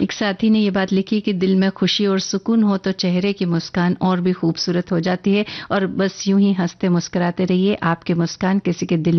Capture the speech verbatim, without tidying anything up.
एक साथी ने ये बात लिखी कि दिल में खुशी और सुकून हो तो चेहरे की मुस्कान और भी खूबसूरत हो जाती है और बस यूं ही हंसते मुस्कुराते रहिए, आपके मुस्कान किसी के दिल